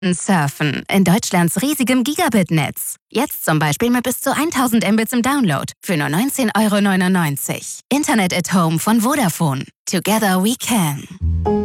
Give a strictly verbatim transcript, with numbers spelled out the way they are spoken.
Surfen in Deutschlands riesigem Gigabit-Netz. Jetzt zum Beispiel mit bis zu tausend Mbits im Download für nur neunzehn Euro neunundneunzig. Internet at Home von Vodafone. Together we can.